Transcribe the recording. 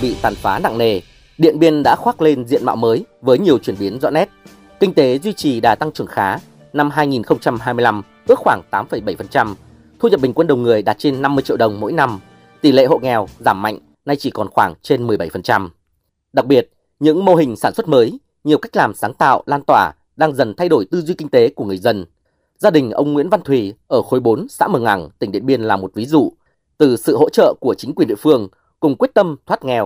bị tàn phá nặng nề, Điện Biên đã khoác lên diện mạo mới với nhiều chuyển biến rõ nét. Kinh tế duy trì đà tăng trưởng khá, năm 2025 ước khoảng 8,7%, thu nhập bình quân đầu người đạt trên 50 triệu đồng mỗi năm, tỷ lệ hộ nghèo giảm mạnh, nay chỉ còn khoảng trên 17%. Đặc biệt, những mô hình sản xuất mới, nhiều cách làm sáng tạo lan tỏa đang dần thay đổi tư duy kinh tế của người dân. Gia đình ông Nguyễn Văn Thùy ở khối 4 xã Mường Ảng, tỉnh Điện Biên là một ví dụ. Từ sự hỗ trợ của chính quyền địa phương cùng quyết tâm thoát nghèo,